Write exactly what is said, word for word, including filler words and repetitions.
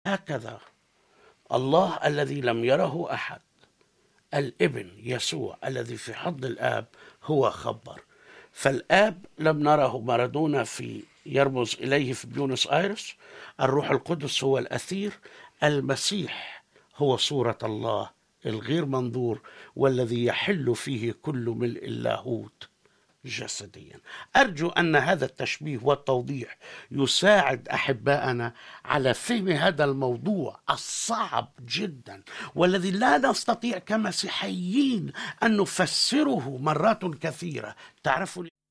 هكذا الله الذي لم يره أحد، الابن يسوع الذي في حضن الآب هو خبر. فالآب لم نره، مارادونا في يرمز إليه في بيونس آيرس، الروح القدس هو الأثير، المسيح هو صورة الله الغير منظور والذي يحل فيه كل ملء اللاهوت جسديا. أرجو أن هذا التشبيه والتوضيح يساعد أحباءنا على فهم هذا الموضوع الصعب جدا، والذي لا نستطيع كمسيحيين أن نفسره مرات كثيرة. تعرفوا